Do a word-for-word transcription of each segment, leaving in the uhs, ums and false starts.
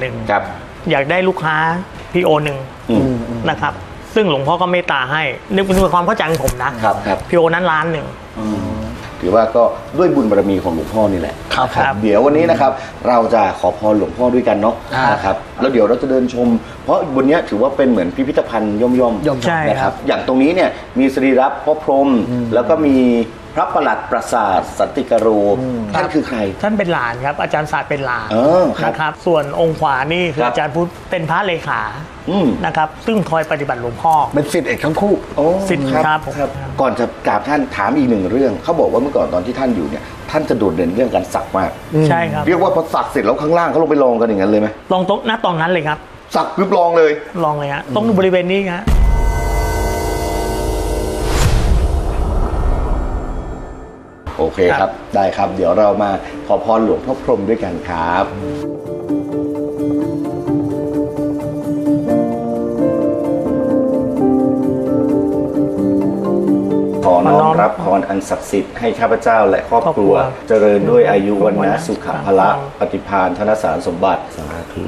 หนึ่งครับอยากได้ลูกค้าพีโอหนึ่งนะครับซึ่งหลวงพ่อก็เมตตาให้นี่เป็นความเข้าใจของผมนะครับครับพีโอนั้นล้านหนึ่งถือว่าก็ด้วยบุญบารมีของหลวงพ่อนี่แหละครับครับเดี๋ยววันนี้นะครับเราจะขอพรหลวงพ่อด้วยกันเนาะนะครับแล้วเดี๋ยวเราจะเดินชมเพราะบนนี้ถือว่าเป็นเหมือนพิพิธภัณฑ์ย่อมๆนะครับอย่างตรงนี้เนี่ยมีสรีระพ่อพรหมแล้วก็มีพระประหลัดปราสาทสันติกโรท่านคือใครท่านเป็นหลานครับอาจารย์ศาสตร์เป็นหลานนะครับส่วนองค์ขวานี่คืออาจารย์พุทธเป็นพระเลขานะครับซึ่งคอยปฏิบัติหลวงพ่อเป็นศิษย์เอกทั้งคู่ศิษย์ครับก่อนจะกราบท่านถามอีกหนึ่งเรื่องเขาบอกว่าเมื่อก่อนตอนที่ท่านอยู่เนี่ยท่านจะโดดเด่นเรื่องการสักมากใช่ครับเรียกว่าพอสักเสร็จแล้วข้างล่างเขาลงไปลองกันอย่างนั้นเลยไหมลองตรงณตอนนั้นเลยครับสักปุ๊บลองเลยลองเลยฮะตรงบริเวณนี้ครับโอเคครับได้ครับเดี๋ยวเรามาขอพรหลวงพ่อพรหมด้วยกันครับขอน้อมรับพรอันศักดิ์สิทธิ์ให้ข้าพเจ้าและครอบครัวเจริญด้วยอายุวันนะสุขภละปฏิภาณธนสารสมบัติสาธุ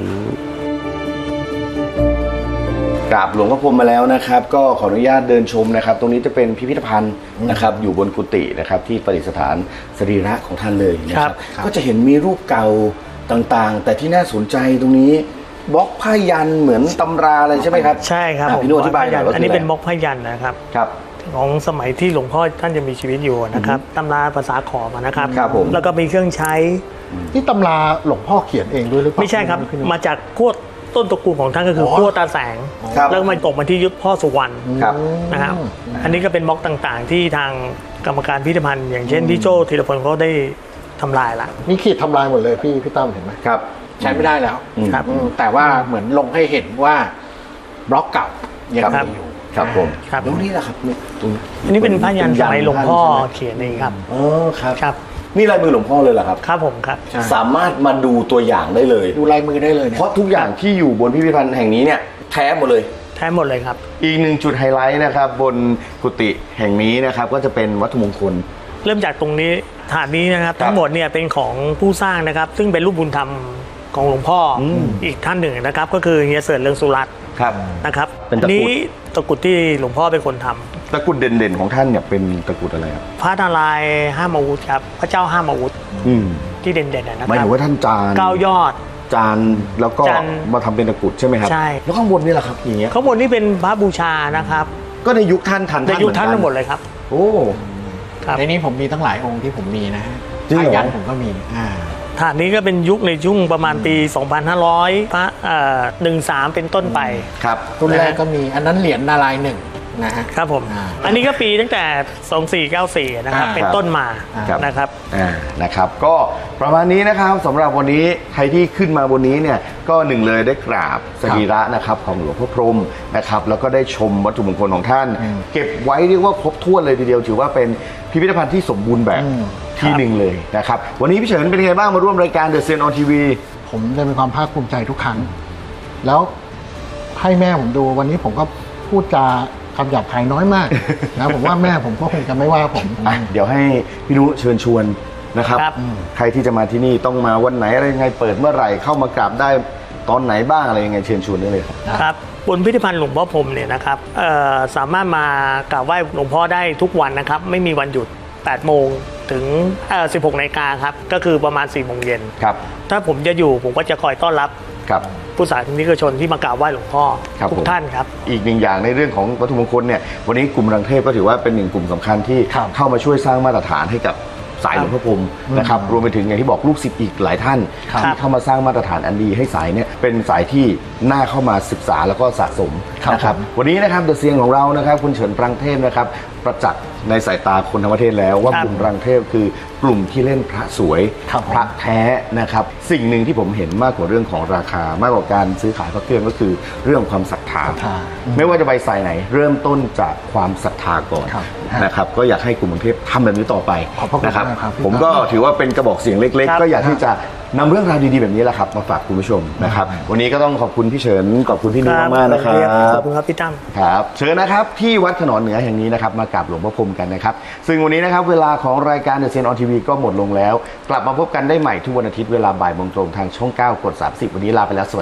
กราบหลวงพ่อพรหมมาแล้วนะครับก็ขออนุญาตเดินชมนะครับตรงนี้จะเป็นพิพิธภัณฑ์นะครับอยู่บนกุฏินะครับที่ประดิษฐานสรีระของท่านเลยนะครับก็จะเห็นมีรูปเก่าต่างๆแต่ที่น่าสนใจตรงนี้บล็อกผ้ายันเหมือนตำราอะไรใช่ไหมครับใช่ครับพี่นุอธิบายหน่อยว่าอันนี้เป็นบล็อกผ้ายันนะครับครับของสมัยที่หลวงพ่อท่านจะมีชีวิตอยู่นะครับตำราภาษาขอมนะครับครับผมแล้วก็มีเครื่องใช้ที่ตำราหลวงพ่อเขียนเองด้วยหรือเปล่าไม่ใช่ครับมาจากขั้วต้นตระกูลของท่านก็คือขั้วตาแสงแล้วมันตกมาที่ยุทธพ่อสุวรรณนะครับอันนี้ก็เป็นบล็อกต่างๆที่ทางกรรมการพิพิธภัณฑ์อย่างเช่นพี่โจ้ธีรพลก็ได้ทำลายละมีขีดทำลายหมดเลยพี่พี่ตั้มเห็นไหมครับใช้ไม่ได้แล้วครับแต่ว่าเหมือนลงให้เห็นว่าบล็อกเก่ายังมีอยู่ครับผมแล้วนี่แหละครับนี่อันนี้เป็นพยัญชนะสมัยหลวงพ่อเขียนเองครับอ๋อครับครับนี่ลายมือหลวงพ่อเลยเหรอครับครับผมครับสามารถมาดูตัวอย่างได้เลยดูลายมือได้เลยเพราะทุกอย่างที่อยู่บนพิพิธภัณฑ์แห่งนี้เนี่ยแท้หมดเลยแท้หมดเลยครับอีกหนึ่งจุดไฮไลท์นะครับบนกุฏิแห่งนี้นะครับก็จะเป็นวัตถุมงคลเริ่มจากตรงนี้ถาดนี้นะครับทั้งหมดเนี่ยเป็นของผู้สร้างนะครับซึ่งเป็นรูปบุญธรรมของหลวงพ่ออีกท่านหนึ่งนะครับก็คือเฮียเสิร์ชเรืองสุรัตน์นะครับอันนี้ตะกุดที่หลวงพ่อเป็นคนทำตะกุดเด่นๆของท่านเนี่ยเป็นตะกุดอะไรครับพระนารายณ์ห้ามอาวุธครับพระเจ้าห้ามอาวุธที่เด่นๆนะครับหมายถึงว่าท่านจานเก้ายอดจานแล้วก็มาทำเป็นตะกุดใช่ไหมครับใช่แล้วข้างบนนี่แหละครับอย่างเงี้ยข้างบนนี่เป็นพระบูชานะครับก็ในยุคท่านทันในยุคท่านทั้งหมดเลยครับโอ้ในนี้ผมมีทั้งหลายองค์ที่ผมมีนะฮะผ้ายันผมก็มีอ่าถาดนี้ก็เป็นยุคในช่วงประมาณปี สองพันห้าร้อย พระหนึ่งสามเป็นต้นไปครับรุ่นแรกก็มีอันนั้นเหรียญนารายณ์หนึ่งนะฮะครับผมอันนี้ก็ปีตั้งแต่สองสี่เก้าสี่นะครับเป็นต้นมานะครับอ่านะครับก็ประมาณนี้นะครับสำหรับวันนี้ใครที่ขึ้นมาบนนี้เนี่ยก็หนึ่งเลยได้กราบสรีระนะครับของหลวงพ่อพรหมนะครับแล้วก็ได้ชมวัตถุมงคลของท่านเก็บไว้เรียกว่าครบถ้วนเลยทีเดียวถือว่าเป็นพิพิธภัณฑ์ที่สมบูรณ์แบบที่หนึ่งเลยนะครับวันนี้พี่เฉินเป็นยังไงบ้างมาร่วมรายการ The Zen on ที วีผมจะมีความภาคภูมิใจทุกครั้งแล้วให้แม่ผมดูวันนี้ผมก็พูดจาคำหยาบคายน้อยมากนะผมว่าแม่ผมก็คงจะไม่ว่าผมเดี๋ยวให้พี่นุเชิญชวนนะครับใครที่จะมาที่นี่ต้องมาวันไหนอะไรยังไงเปิดเมื่อไหร่เข้ามากราบได้ตอนไหนบ้างอะไรยังไงเชิญชวนได้เลยครับครับบนพิพิธภัณฑ์หลวงพ่อพรหมเนี่ยนะครับสามารถมากราบไหว้หลวงพ่อได้ทุกวันนะครับไม่มีวันหยุดแปดโมงถึงสิบหกนาฬิกาครับก็คือประมาณสี่โมงเย็นครับถ้าผมจะอยู่ผมก็จะคอยต้อนรับครับผู้สาธารนิกชนที่มากราบไหว้หลวงพ่อทุกท่านครับอีกหนึ่งอย่างในเรื่องของวัตถุมงคลเนี่ยวันนี้กลุ่มรังเทพก็ถือว่าเป็นหนึ่งกลุ่มสำคัญที่เข้ามาช่วยสร้างมาตรฐานให้กับสายหลวงพ่อพรหมนะครับรวมไปถึงอย่างที่บอกลูกศิษย์อีกหลายท่านที่เข้ามาสร้างมาตรฐานอันดีให้สายเนี่ยเป็นสายที่น่าเข้ามาศึกษาแล้วก็สะสมนะครับวันนี้นะครับเดอะเซียงของเรานะครับคุณเฉินปรังเทพนะครับประจักษ์ในสายตาคนทั้งประเทศแล้วว่ากลุ่มรังเทพคือกลุ่มที่เล่นพระสวยพระแท้นะครับสิ่งหนึ่งที่ผมเห็นมากกว่าเรื่องของราคามากกว่าการซื้อขายพระเครื่องก็คือเรื่องความศรัทธาไม่ว่าจะไปสายไหนเริ่มต้นจากความศรัทธาก่อนนะครับก็อยากให้กลุ่มรังเทพทำแบบนี้ต่อไปนะครับผมก็ถือว่าเป็นกระบอกเสียงเล็กๆก็อยากที่จะนำเรื่องราวดีๆแบบนี้แหละครับมาฝากคุณผู้ชมนะครับวันนี้ก็ต้องขอบคุณพี่เฉินขอบคุณพี่นุ้ยมากๆนะครับขอบคุณครับพี่ตั้มครับเชิญนะครับที่วัดขนอนเหนือแห่งนี้นะครับมากราบหลวงพ่อพรหมกันนะครับซึ่งวันนี้นะครับเวลาของรายการ The Zen on ที วี ก็หมดลงแล้วกลับมาพบกันได้ใหม่ทุกวันอาทิตย์เวลาบ่ายโมงตรงทางช่องเก้ากดสามสิบวันนี้ลาไปแล้วสวัสดี